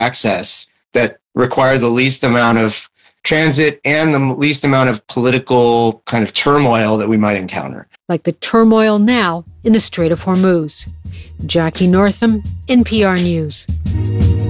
access that require the least amount of transit and the least amount of political kind of turmoil that we might encounter. Like the turmoil now in the Strait of Hormuz. Jackie Northam, NPR News.